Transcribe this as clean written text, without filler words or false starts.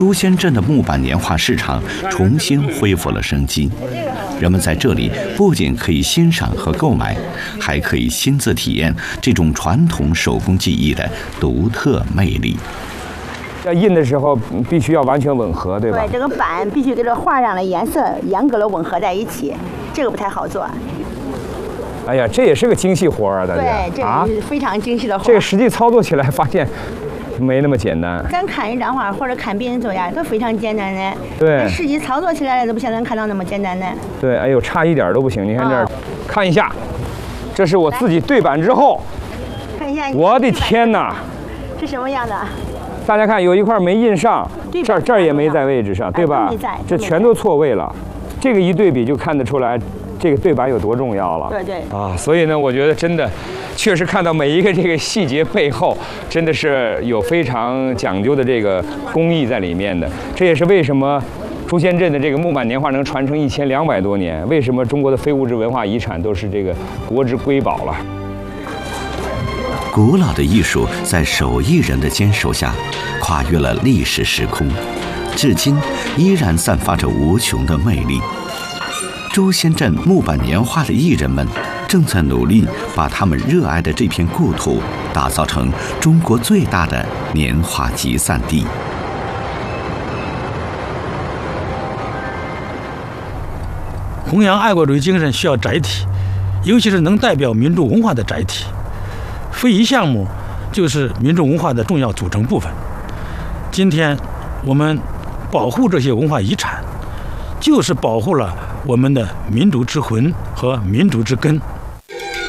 朱仙镇的木板年画市场重新恢复了生机，人们在这里不仅可以欣赏和购买，还可以亲自体验这种传统手工技艺的独特魅力。 要印的时候必须要完全吻合，对吧？ 对，这个板必须跟这画上的颜色严格的吻合在一起，这个不太好做。 哎呀，这也是个精细活啊，大家。 对，这个是非常精细的活。 这个实际操作起来发现没那么简单。 咱看一张画或者看别人做呀，都非常简单的。 对。 实际操作起来都不像咱看到那么简单的。 对，哎呦，差一点都不行。你看这儿，看一下，这是我自己对板之后。 看一下。 我的天哪！ 是什么样的？ 大家看，有一块没印上，这儿也没在位置上，对吧？这全都错位了。这个一对比就看得出来，这个对板有多重要了。 对对。 啊，所以呢，我觉得真的，确实看到每一个这个细节背后，真的是有非常讲究的这个工艺在里面的。这也是为什么朱仙镇的这个木板年画能传承1200多年，为什么中国的非物质文化遗产都是这个国之瑰宝了。 古老的艺术在手艺人的坚守下，跨越了历史时空，至今依然散发着无穷的魅力。朱仙镇木板年画的艺人们正在努力把他们热爱的这片故土打造成中国最大的年画集散地。 弘扬爱国主义精神需要载体，尤其是能代表民族文化的载体。非遗项目就是民族文化的重要组成部分。今天我们保护这些文化遗产，就是保护了我们的民族之魂和民族之根。